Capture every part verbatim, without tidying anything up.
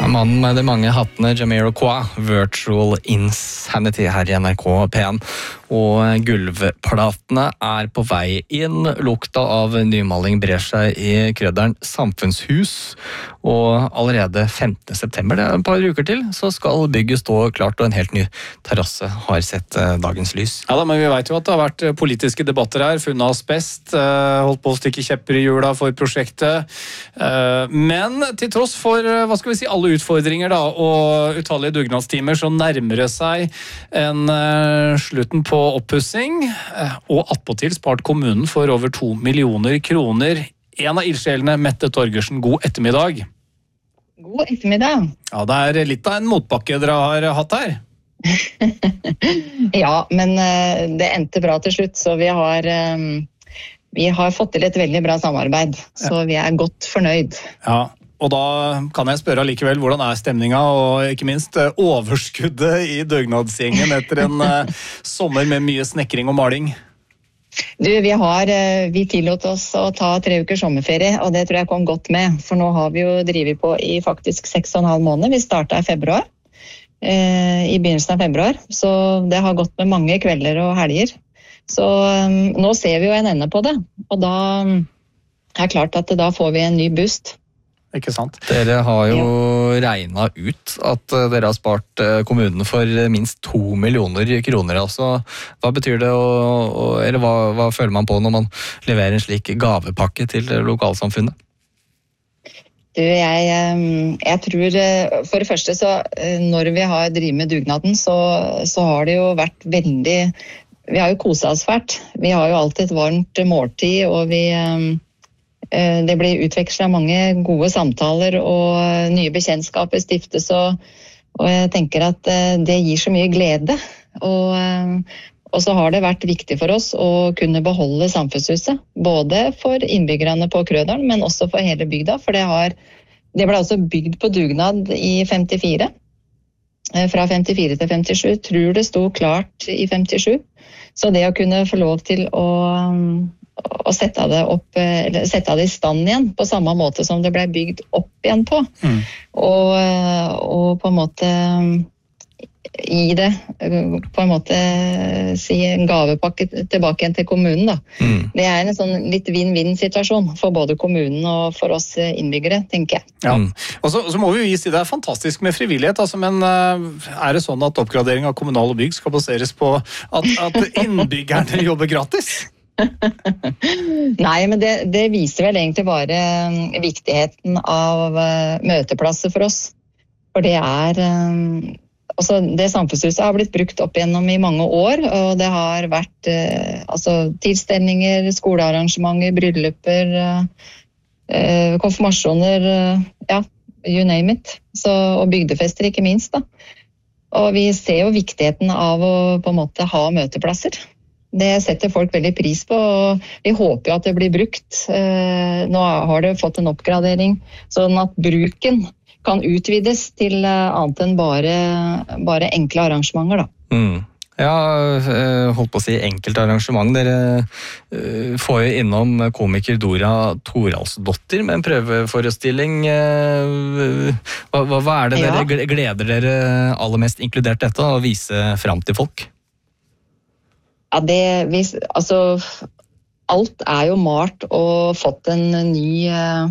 Mannen med de mange hattene, Jamiroquai, Virtual Insanity her i N R K P en. Og gulvplatene er på vei inn. Lukta av nymaling brer seg i Krøderen samfunnshus. Og allerede femtende september, det er et par uker til, så skal bygget stå klart, og en helt ny terrasse har sett dagens lys. Ja da, men vi vet jo at det har vært politiske debatter her, funnet oss best, holdt på å stikke kjepper i hjula for prosjektet. Men til tross for, hva skal vi si, alle utfordringer da, og utallige dugnadstimer, så nærmer det seg en slutten på oppussing, og attpåtil spart kommunen for over to millioner kroner. En av ildsjelene, Mette Torgersen, god ettermiddag. God ettermiddag. Ja, det er litt av en motbakke dere har hatt her. Ja, men det endte bra til slutt, så vi har, vi har fått til et veldig bra samarbeid, så vi er godt fornøyd. Ja, og da kan jeg spørre likevel, hvordan er stemninga, og ikke minst overskuddet i døgnadsgjengen etter en sommer med mye snekring og maling? Du, vi har, vi tillot oss å ta tre uker sommerferie, og det tror jeg kom godt med, for nå har vi jo drivet på i faktisk seks og en halv måned. Vi startet i februar, eh, i begynnelsen av februar, så det har gått med mange kvelder og helger. Så um, nå ser vi jo en ende på det, og da er det klart at da får vi en ny boost. Ikke sant? Dere har jo regnet ut at dere har spart kommunene for minst to millioner kroner. Altså, hva betyr det, og, eller hva, hva føler man på når man leverer en slik gavepakke til lokalsamfunnet? Du, jeg, jeg tror, for det første, så når vi har drivet med dugnaden, så, så har det jo vært veldig, vi har jo koset oss fælt. Vi har jo alltid et varmt måltid, og vi... Det blir utvekslet mange gode samtaler, og nye bekjentskaper stiftes, og, og jeg tenker at det gir så mye glede. Og, og så har det vært viktig for oss å kunne beholde samfunnshuset, både for innbyggerne på Krøderen, men også for hele bygda, for det, har, det ble også bygd på dugnad i femtifire. Fra femtifire til femtisju, tror det sto klart i femtisju. Så det å kunne få lov til å... og sette det, opp, eller sette det i stand igjen på samme måte som det ble bygd opp igjen på. Mm. Og, og på en måte gi det, på en måte si en gavepakke tilbake igjen til kommunen. Da. Mm. Det er en sånn litt vinn-vinn-situasjon for både kommunen og for oss innbyggere, tenker jeg. Ja. Og så, så må vi jo gi si det er fantastisk med frivillighet, altså, men er det sånn at oppgradering av kommunale bygg skal baseres på at, at innbyggerne jobber gratis? Nei, men det, det viser vel egentlig bare viktigheten av møteplasser for oss. For det er altså det samfunnshuset har blitt brukt opp igjennom i mange år, og det har vært altså, tilstelninger, skolearrangementer, brylluper, konfirmasjoner, ja, you name it. Så, og bygdefester ikke minst, da. Og vi ser jo viktigheten av å på en måte ha møteplasser. Det setter folk veldig pris på, og vi håper jo at det blir brukt. Nå har det fått en oppgradering, sånn at bruken kan utvides til annet enn bare, bare enkle arrangementer. Da. Mm. Ja, holdt på å si enkelt arrangement. Dere får jo innom komiker Dora Thoralsdottir med en prøveforestilling. Hva, hva er det dere ja. gleder dere aller mest, inkludert dette, å vise fram til folk? Ja, det, vi, altså, alt er jo malt og fått en ny, uh,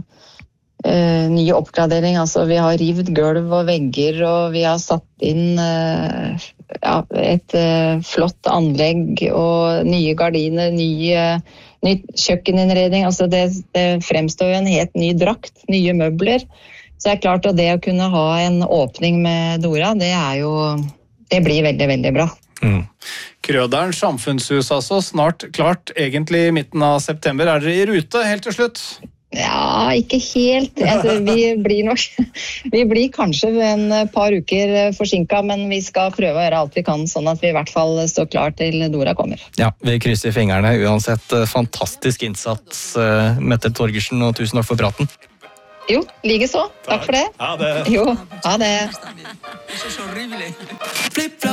ny oppgradering. Altså, vi har rivd gulv og vegger, og vi har satt inn uh, ja, et uh, flott anlegg og nye gardiner, nye, ny kjøkkeninnredning. Altså, det, det fremstår jo en helt ny drakt, nye møbler. Så det er klart at det å kunne ha en åpning med Dora, det er jo, det blir veldig, veldig bra. Mm. Krøderen samfunnshus, altså, snart klart, egentlig i midten av september. Er dere i rute helt til slutt? Ja, ikke helt. Altså, vi blir nok, vi blir kanskje en par uker forsinket, men vi skal prøve å gjøre alt vi kan, sånn at vi i hvert fall står klar til Dora kommer. Ja, vi krysser fingrene. Uansett, fantastisk innsats, Mette Torgersen, og tusen takk for praten. Jo, like så. Takk for det. Ha det. Jo, ha det.